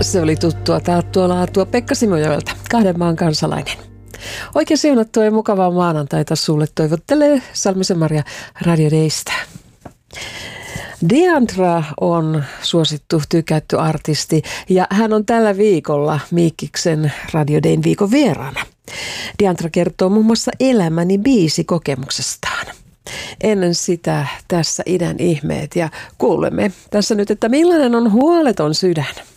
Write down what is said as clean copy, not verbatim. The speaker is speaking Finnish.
Se oli tuttua taattua laatua Pekka Simojoelta, kahden maan kansalainen. Oikein siunattua ja mukavaa maanantaita sulle toivottelee Salmisen Maria Radio Daystä. Diandra on suosittu, tykätty artisti ja hän on tällä viikolla Miikkiksen Radio Dayn viikon vieraana. Diandra kertoo muun muassa Elämäni biisikokemuksestaan. Ennen sitä tässä idän ihmeet ja kuulemme tässä nyt, että millainen on huoleton sydän.